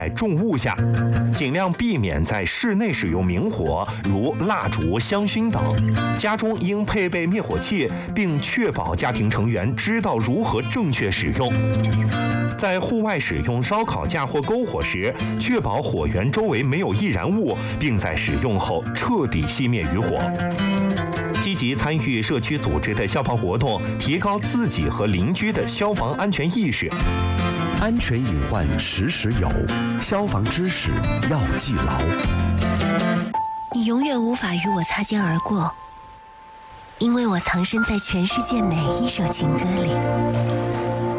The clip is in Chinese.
在重物下，尽量避免在室内使用明火，如蜡烛、香薰等。家中应配备灭火器，并确保家庭成员知道如何正确使用。在户外使用烧烤架或篝火时，确保火源周围没有易燃物，并在使用后彻底熄灭余火。积极参与社区组织的消防活动，提高自己和邻居的消防安全意识。 安全隐患时时有，消防知识要记牢。 你永远无法与我擦肩而过，因为我藏身在全世界每一首情歌里。